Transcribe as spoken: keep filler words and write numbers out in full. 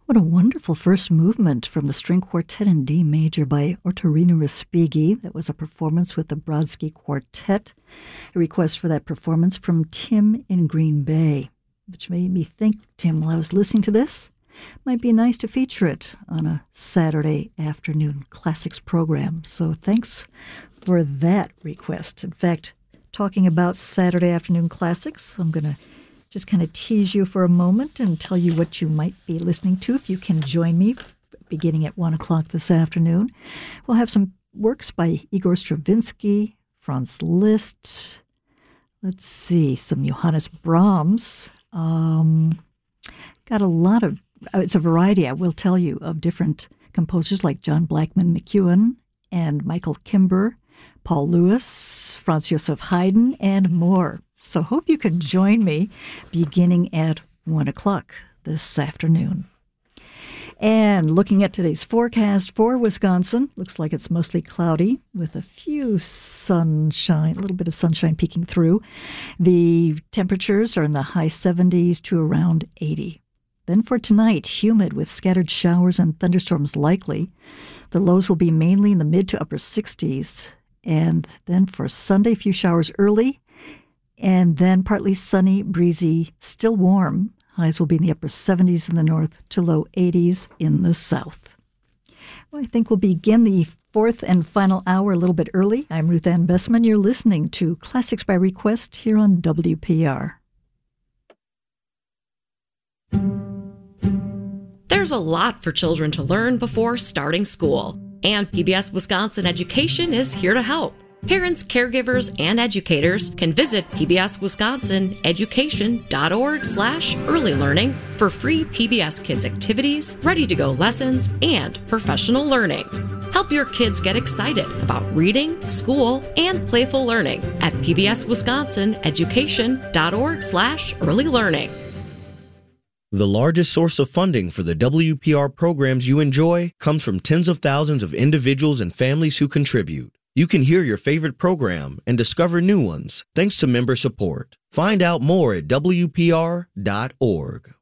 What a wonderful first movement from the string quartet in D major by Ottorino Respighi. That was a performance with the Brodsky Quartet. A request for that performance from Tim in Green Bay, which made me think, Tim, while I was listening to this, might be nice to feature it on a Saturday afternoon classics program. So thanks for that request. In fact, talking about Saturday afternoon classics, I'm going to just kind of tease you for a moment and tell you what you might be listening to if you can join me beginning at one o'clock this afternoon. We'll have some works by Igor Stravinsky, Franz Liszt, let's see, some Johannes Brahms. Um, got a lot of, it's a variety, I will tell you, of different composers like John Blackman McEwen and Michael Kimber, Paul Lewis, Franz Joseph Haydn, and more. So hope you can join me beginning at one o'clock this afternoon. And looking at today's forecast for Wisconsin, looks like it's mostly cloudy with a few sunshine, a little bit of sunshine peeking through. The temperatures are in the high seventies to around eighty. Then for tonight, humid with scattered showers and thunderstorms likely. The lows will be mainly in the mid to upper sixties. And then for Sunday, a few showers early. And then partly sunny, breezy, still warm. Highs will be in the upper seventies in the north to low eighties in the south. Well, I think we'll begin the fourth and final hour a little bit early. I'm Ruth Ann Bessman. You're listening to Classics by Request here on W P R. There's a lot for children to learn before starting school, and P B S Wisconsin Education is here to help. Parents, caregivers, and educators can visit P B S Wisconsin Education dot org slash early learning for free P B S Kids activities, ready-to-go lessons, and professional learning. Help your kids get excited about reading, school, and playful learning at P B S Wisconsin Education dot org slash early learning. The largest source of funding for the W P R programs you enjoy comes from tens of thousands of individuals and families who contribute. You can hear your favorite program and discover new ones thanks to member support. Find out more at W P R dot org.